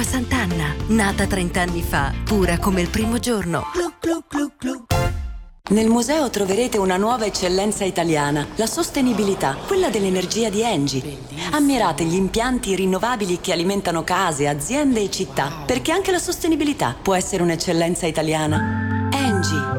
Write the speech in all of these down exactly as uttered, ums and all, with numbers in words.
Acqua Sant'Anna, nata trent'anni fa, pura come il primo giorno. Glu, glu, glu, glu. Nel museo troverete una nuova eccellenza italiana, la sostenibilità, quella dell'energia di Engie. Ammirate gli impianti rinnovabili che alimentano case, aziende e città, perché anche la sostenibilità può essere un'eccellenza italiana. Engie.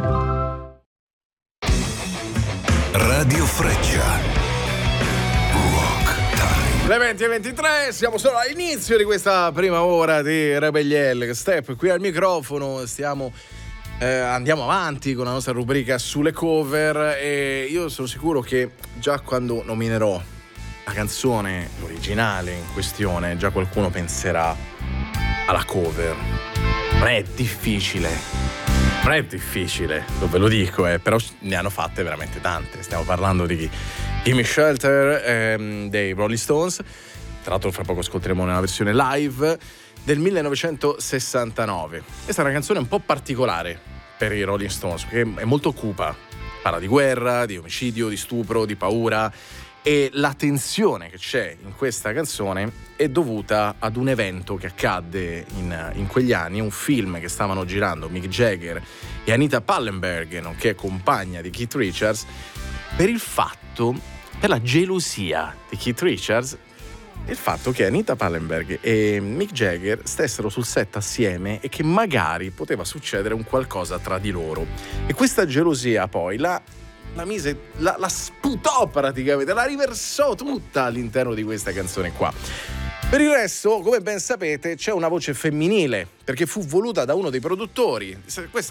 Radio Freccia. Rock Time. Le venti e ventitré, siamo solo all'inizio di questa prima ora di Rebelliel Step. Qui al microfono stiamo... Eh, andiamo avanti con la nostra rubrica sulle cover e io sono sicuro che già quando nominerò la canzone originale in questione già qualcuno penserà alla cover. Non è difficile, non è difficile, ve lo dico, eh, però ne hanno fatte veramente tante. Stiamo parlando di Gimme Shelter ehm, dei Rolling Stones, tra l'altro fra poco ascolteremo una versione live del millenovecentosessantanove. Questa è una canzone un po' particolare per i Rolling Stones perché è molto cupa, parla di guerra, di omicidio, di stupro, di paura, e la tensione che c'è in questa canzone è dovuta ad un evento che accadde in, in quegli anni, un film che stavano girando Mick Jagger e Anita Pallenberg, nonché compagna di Keith Richards, per il fatto, per la gelosia di Keith Richards, il fatto che Anita Pallenberg e Mick Jagger stessero sul set assieme e che magari poteva succedere un qualcosa tra di loro. E questa gelosia poi la, la mise, la, la sputò praticamente, la riversò tutta all'interno di questa canzone qua. Per il resto, come ben sapete, c'è una voce femminile, perché fu voluta da uno dei produttori. Questa